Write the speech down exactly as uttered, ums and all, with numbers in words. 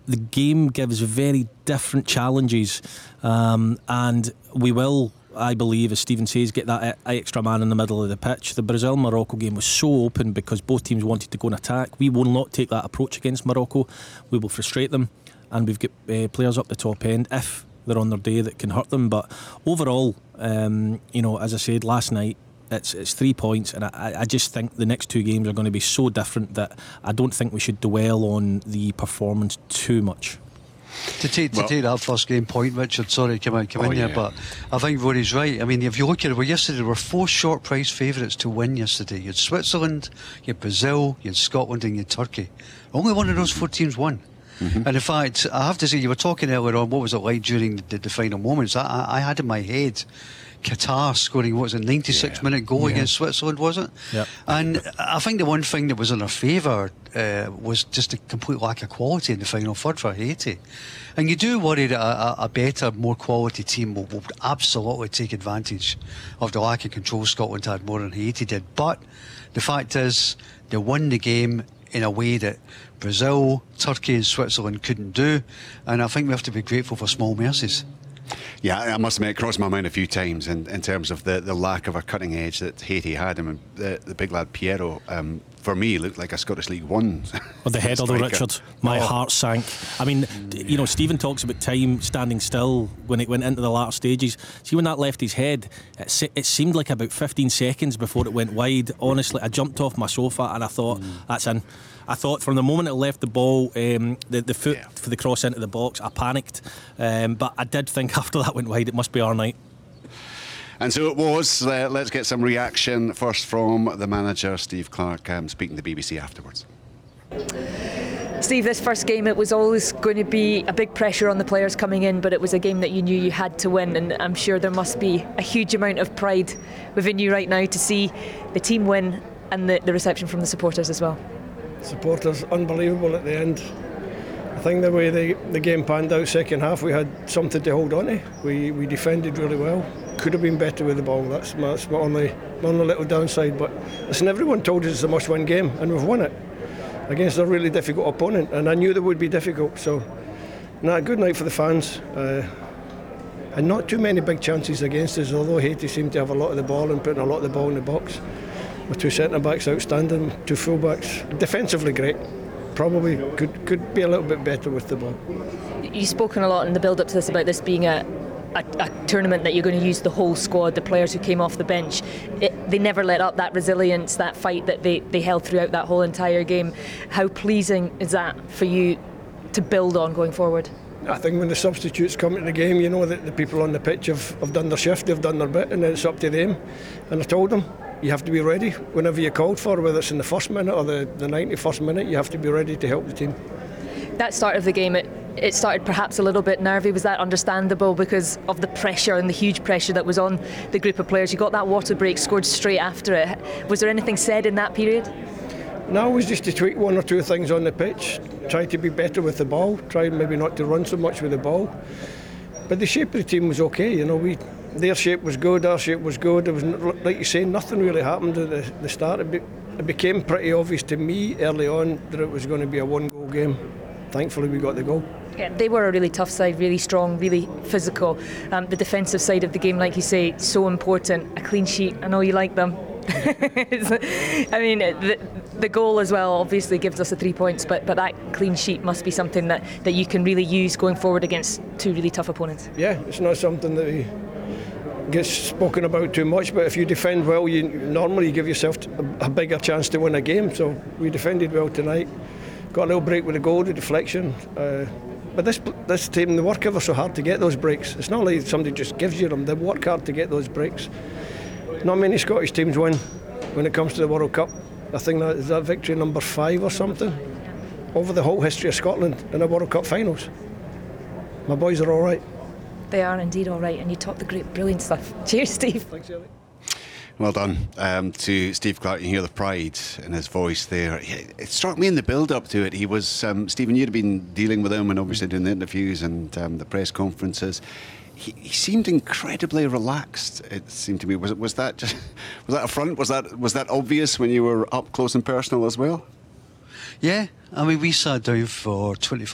the game gives very different challenges, um, and we will, I believe, as Stephen says, get that extra man in the middle of the pitch. The Brazil-Morocco game was so open because both teams wanted to go and attack. We will not take that approach against Morocco. We will frustrate them, and we've got uh, players up the top end if they're on their day that can hurt them. But overall, um, you know, as I said last night, It's it's three points, and I, I just think the next two games are going to be so different that I don't think we should dwell on the performance too much. To take to well, take that first game point, Richard, sorry to come in, come oh in yeah. here, but I think Rory's right. I mean, if you look at it, well, yesterday there were four short price favourites to win yesterday. You had Switzerland, you had Brazil, you had Scotland, and you had Turkey. Only one of those four teams won. Mm-hmm. And in fact, I have to say, you were talking earlier on, what was it like during the, the final moments? I, I, I had in my head Qatar scoring, what was it, ninety-six yeah. minute goal yeah. against Switzerland, was it? Yep. And I think the one thing that was in our favour uh, was just a complete lack of quality in the final third for Haiti. And you do worry that a, a better, more quality team will, will absolutely take advantage of the lack of control Scotland had more than Haiti did. But the fact is, they won the game in a way that Brazil, Turkey and Switzerland couldn't do. And I think we have to be grateful for small mercies. Yeah, I must admit, it crossed my mind a few times in, in terms of the, the lack of a cutting edge that Haiti had. I mean, the, the big lad Piero, um, for me, looked like a Scottish League One. Well, the header, though, Richard, my oh. heart sank. I mean, yeah. you know, Stephen talks about time standing still when it went into the latter stages. See, when that left his head, it, se- it seemed like about fifteen seconds before it went wide. Honestly, I jumped off my sofa and I thought, mm. that's in. I thought from the moment it left the ball, um, the, the foot yeah. for the cross into the box, I panicked. Um, but I did think after that went wide, it must be our night. And so it was. Uh, let's get some reaction first from the manager, Steve Clarke, um, speaking to the B B C afterwards. Steve, this first game, it was always going to be a big pressure on the players coming in, but it was a game that you knew you had to win, and I'm sure there must be a huge amount of pride within you right now to see the team win and the, the reception from the supporters as well. Supporters unbelievable at the end. I think the way the, the game panned out second half, we had something to hold on to. We we defended really well. Could have been better with the ball. That's my, that's my only my only little downside. But listen, everyone told us it's a must-win game, and we've won it against a really difficult opponent. And I knew they would be difficult. So, nah, good night for the fans. Uh, and not too many big chances against us. Although Haiti seemed to have a lot of the ball and putting a lot of the ball in the box. With two centre backs outstanding, two full backs defensively great. Probably could could be a little bit better with the ball. You've spoken a lot in the build up to this about this being a, a, a tournament that you're going to use the whole squad, the players who came off the bench. It, they never let up that resilience, that fight that they, they held throughout that whole entire game. How pleasing is that for you to build on going forward? I think when the substitutes come into the game, you know that the people on the pitch have, have done their shift, they've done their bit, and then it's up to them. And I told them, you have to be ready whenever you're called for, whether it's in the first minute or the, the ninety-first minute, you have to be ready to help the team. That start of the game, it, it started perhaps a little bit nervy. Was that understandable because of the pressure and the huge pressure that was on the group of players? You got that water break, scored straight after it. Was there anything said in that period? No, it was just to tweak one or two things on the pitch, try to be better with the ball, try maybe not to run so much with the ball. But the shape of the team was okay, you know, we their shape was good, our shape was good. It was, like you say, nothing really happened at the, the start. It, be, it became pretty obvious to me early on that it was going to be a one-goal game. Thankfully, we got the goal. Yeah, they were a really tough side, really strong, really physical. Um, the defensive side of the game, like you say, so important. A clean sheet, I know you like them. I mean, the, the goal as well obviously gives us the three points, but, but that clean sheet must be something that, that you can really use going forward against two really tough opponents. Yeah, it's not something that we gets spoken about too much, but if you defend well, you normally give yourself a, a bigger chance to win a game. So we defended well tonight, got a little break with the goal, the deflection. Uh, but this this team, they work ever so hard to get those breaks. It's not like somebody just gives you them, they work hard to get those breaks. Not many Scottish teams win when it comes to the World Cup. I think that is that victory number five or something over the whole history of Scotland in the World Cup finals. My boys are all right. They are indeed all right, and you talk the great, brilliant stuff. Cheers, Steve. Thanks, Ellie. Well done um, to Steve Clarke. You hear the pride in his voice there. It struck me in the build-up to it. He was um, Stephen. You'd been dealing with him and obviously doing the interviews and um, the press conferences. He, he seemed incredibly relaxed. It seemed to me. Was it? Was that just? Was that a front? Was that? Was that obvious when you were up close and personal as well? Yeah, I mean, we sat down for twenty-five